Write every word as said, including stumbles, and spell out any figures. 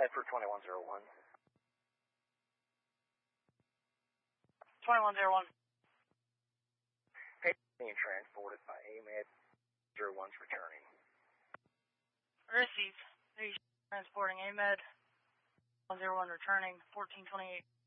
med for twenty-one oh one. twenty-one oh one. Patient being transported by A M E D zero one's returning. Received. Transporting A M E D one oh one returning, fourteen twenty-eight.